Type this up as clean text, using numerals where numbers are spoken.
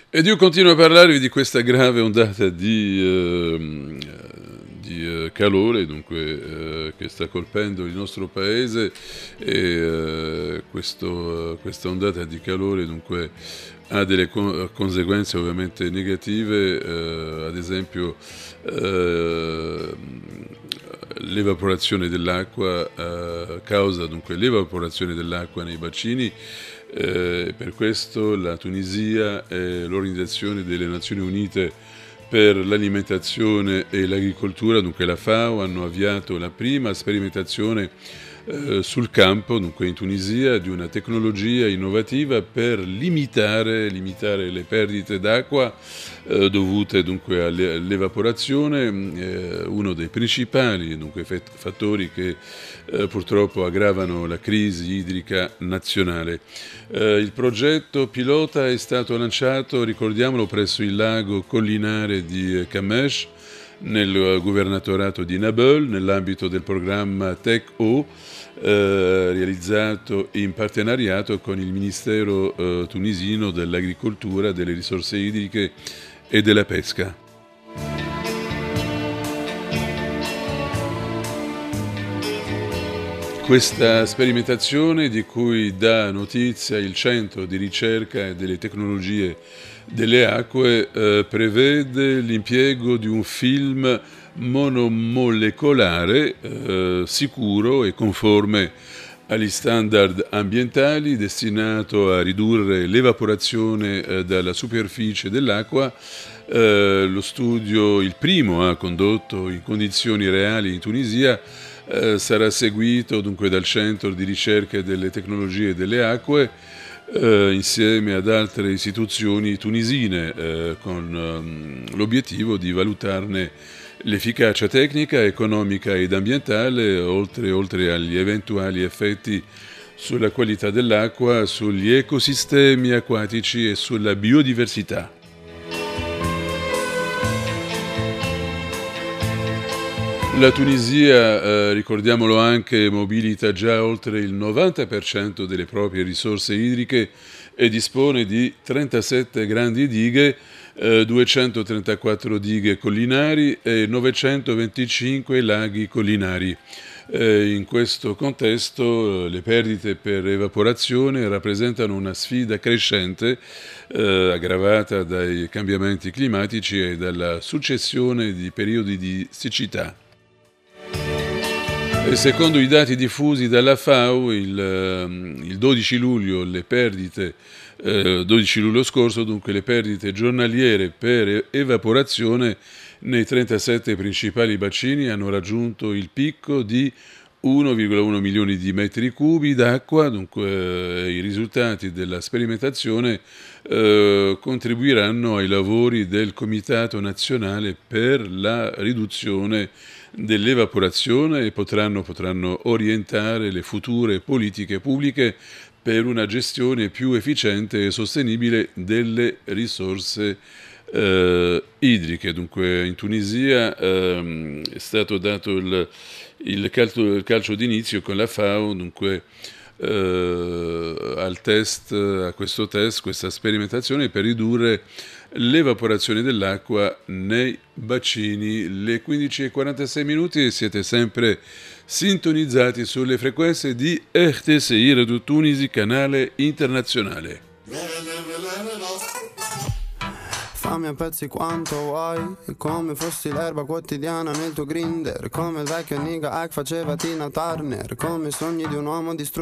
Ed io continuo a parlarvi di questa grave ondata di calore, dunque, che sta colpendo il nostro paese e questa ondata di calore dunque ha delle conseguenze ovviamente negative, ad esempio l'evaporazione dell'acqua, causa dunque l'evaporazione dell'acqua nei bacini. Per questo la Tunisia e l'Organizzazione delle Nazioni Unite per l'alimentazione e l'agricoltura, dunque la FAO, hanno avviato la prima sperimentazione sul campo, dunque in Tunisia, di una tecnologia innovativa per limitare le perdite d'acqua dovute dunque all'evaporazione, uno dei principali dunque, fattori che purtroppo aggravano la crisi idrica nazionale. Il progetto pilota è stato lanciato, ricordiamolo, presso il lago collinare di Kamesh, nel governatorato di Nabeul, nell'ambito del programma TEC-O, realizzato in partenariato con il Ministero tunisino dell'Agricoltura, delle risorse idriche e della pesca. Questa sperimentazione, di cui dà notizia il Centro di ricerca e delle tecnologie delle acque, prevede l'impiego di un film monomolecolare sicuro e conforme agli standard ambientali, destinato a ridurre l'evaporazione dalla superficie dell'acqua. Lo studio, il primo condotto in condizioni reali in Tunisia, sarà seguito dunque dal Centro di ricerca delle tecnologie delle acque insieme ad altre istituzioni tunisine, con l'obiettivo di valutarne l'efficacia tecnica, economica ed ambientale, oltre agli eventuali effetti sulla qualità dell'acqua, sugli ecosistemi acquatici e sulla biodiversità. La Tunisia, ricordiamolo anche, mobilita già oltre il 90% delle proprie risorse idriche e dispone di 37 grandi dighe, 234 dighe collinari e 925 laghi collinari. In questo contesto le perdite per evaporazione rappresentano una sfida crescente, aggravata dai cambiamenti climatici e dalla successione di periodi di siccità. E secondo i dati diffusi dalla FAO, il 12 luglio 12 luglio scorso, dunque, le perdite giornaliere per evaporazione nei 37 principali bacini hanno raggiunto il picco di 1,1 milioni di metri cubi d'acqua. Dunque, i risultati della sperimentazione contribuiranno ai lavori del Comitato Nazionale per la riduzione dell'evaporazione e potranno orientare le future politiche pubbliche per una gestione più efficiente e sostenibile delle risorse idriche. Dunque in Tunisia è stato dato il calcio d'inizio con la FAO, dunque a questa sperimentazione per ridurre l'evaporazione dell'acqua nei bacini. Le 15:46 e siete sempre sintonizzati sulle frequenze di RTSI Radio Tunisi, canale internazionale. Fammi a pezzi quanto vuoi, è come fossi l'erba quotidiana nel tuo Grindr, come il vecchio nigga Ike faceva Tina Turner, come i sogni di un uomo distrutto